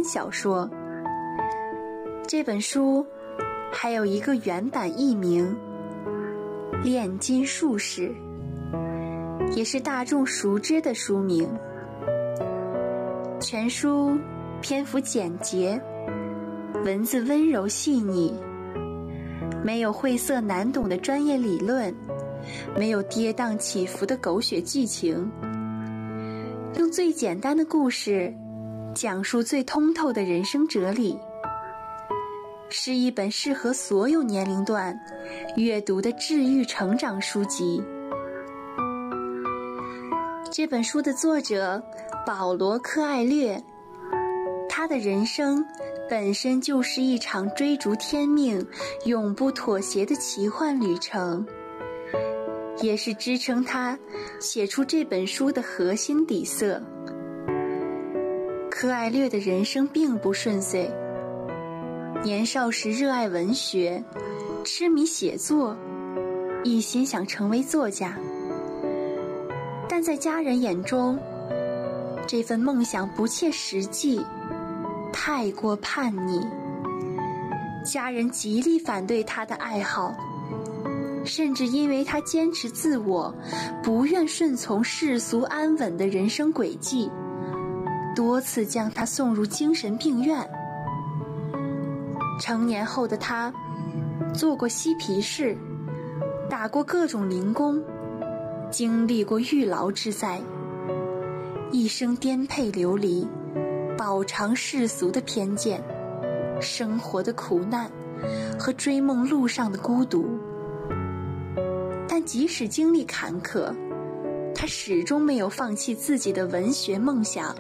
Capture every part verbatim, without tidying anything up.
小说。这本书还有一个原版译名《炼金术士》，也是大众熟知的书名。全书篇幅简洁，文字温柔细腻，没有晦涩难懂的专业理论，没有跌宕起伏的狗血剧情，用最简单的故事讲述最通透的人生哲理，是一本适合所有年龄段阅读的治愈成长书籍。这本书的作者保罗·柯艾略，他的人生本身就是一场追逐天命、永不妥协的奇幻旅程，也是支撑他写出这本书的核心底色。柯艾略的人生并不顺遂，年少时热爱文学，痴迷写作，一心想成为作家。但在家人眼中，这份梦想不切实际，太过叛逆，家人极力反对他的爱好，甚至因为他坚持自我，不愿顺从世俗安稳的人生轨迹，多次将他送入精神病院。成年后的他做过嬉皮士，打过各种零工，经历过狱牢之灾，一生颠沛流离，饱尝世俗的偏见，生活的苦难和追梦路上的孤独。但即使经历坎坷，他始终没有放弃自己的文学梦想。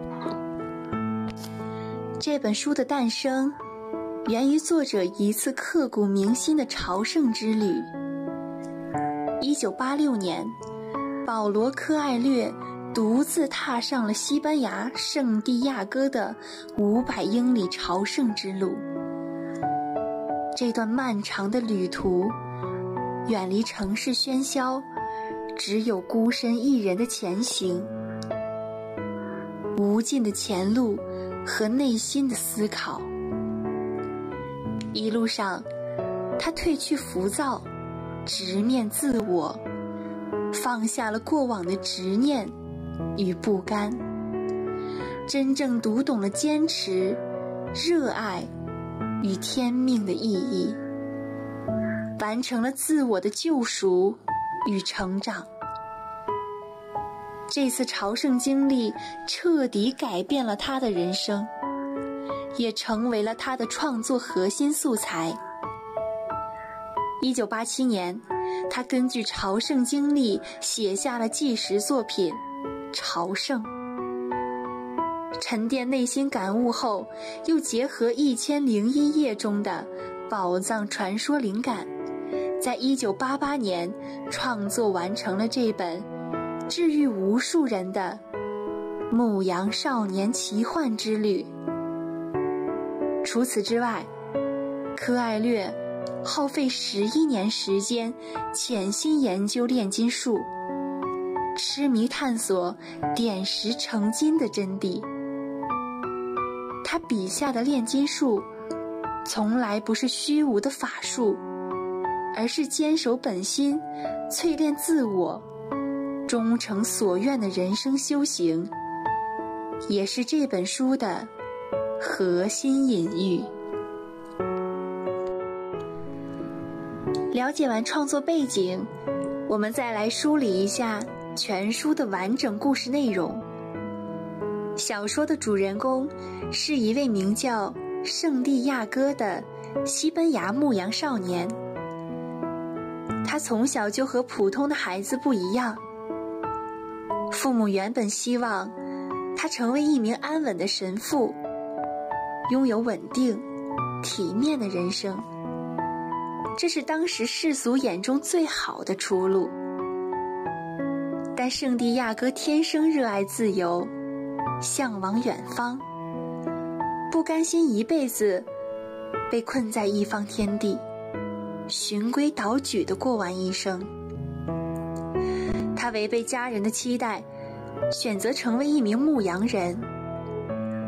这本书的诞生源于作者一次刻骨铭心的朝圣之旅。一九八六年，保罗·柯艾略独自踏上了西班牙圣地亚哥的五百英里朝圣之路。这段漫长的旅途，远离城市喧嚣，只有孤身一人的前行，无尽的前路和内心的思考。一路上，他褪去浮躁，直面自我，放下了过往的执念与不甘，真正读懂了坚持、热爱与天命的意义，完成了自我的救赎与成长。这次朝圣经历彻底改变了他的人生，也成为了他的创作核心素材。一九八七年，他根据朝圣经历写下了纪实作品《朝圣》。沉淀内心感悟后，又结合一千零一夜中的宝藏传说灵感，在一九八八年创作完成了这本治愈无数人的《牧羊少年奇幻之旅》。除此之外，柯艾略耗费十一年时间潜心研究炼金术，痴迷探索点石成金的真谛。他笔下的炼金术从来不是虚无的法术，而是坚守本心、淬炼自我、终成所愿的人生修行，也是这本书的核心隐喻。了解完创作背景，我们再来梳理一下全书的完整故事内容。小说的主人公是一位名叫圣地亚哥的西班牙牧羊少年。他从小就和普通的孩子不一样，父母原本希望他成为一名安稳的神父，拥有稳定、体面的人生，这是当时世俗眼中最好的出路。但圣地亚哥天生热爱自由，向往远方，不甘心一辈子被困在一方天地，循规蹈矩地过完一生。他违背家人的期待，选择成为一名牧羊人。